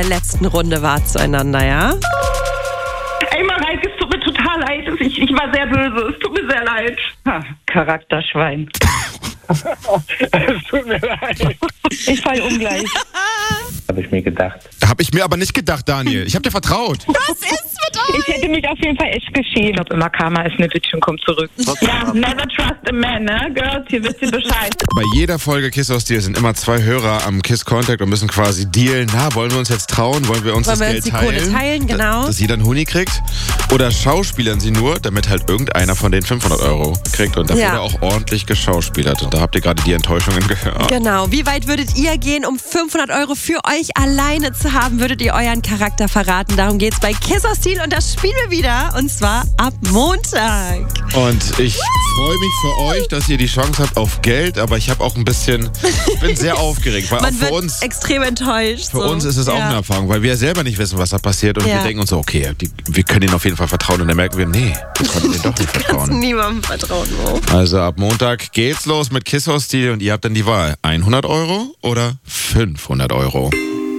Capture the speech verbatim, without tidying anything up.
der letzten Runde wart zueinander, ja? Ey, Mareike, es tut mir total leid. Ich, ich war sehr böse. Es tut mir sehr leid. Ha, Charakterschwein. Es tut mir leid. Ich fall ungleich. Habe ich mir gedacht. Habe ich mir aber nicht gedacht, Daniel. Ich habe dir vertraut. Was ist mit euch? Ich hätte mich auf jeden Fall echt geschämt. Ich glaube immer, Karma ist eine Bitch und kommt zurück. Ja, never trust a man, ne? Girls, hier wisst ihr Bescheid. Bei jeder Folge Kiss aus Deal sind immer zwei Hörer am Kiss Contact und müssen quasi dealen. Na, wollen wir uns jetzt trauen? Wollen wir uns Wollen das wir Geld uns die Kohle teilen? teilen, genau. Dass jeder einen Huni kriegt? Oder schauspielern sie nur, damit halt irgendeiner von den fünfhundert Euro kriegt? Und da Ja. wurde auch ordentlich geschauspielert. Und da habt ihr gerade die Enttäuschungen gehört. Genau. Wie weit würdet ihr gehen, um fünfhundert Euro für euch alleine zu haben? Würdet ihr euren Charakter verraten? Darum geht's bei Kiss aus Deal und das spielen wir wieder. Und zwar ab Montag. Und ich freue mich für euch, dass ihr die Chance habt auf Geld, aber ich habe auch ein bisschen, ich bin sehr aufgeregt, weil Man auch für wird uns, extrem enttäuscht. für so. uns ist es auch ja. eine Erfahrung, weil wir selber nicht wissen, was da passiert und Ja. wir denken uns so, okay, die, wir können ihnen auf jeden Fall vertrauen und dann merken wir, nee, wir konnten ihnen doch nicht Kannst vertrauen. niemandem vertrauen, Mo. Also ab Montag geht's los mit Kiss aus Deal und ihr habt dann die Wahl, hundert Euro oder fünfhundert Euro.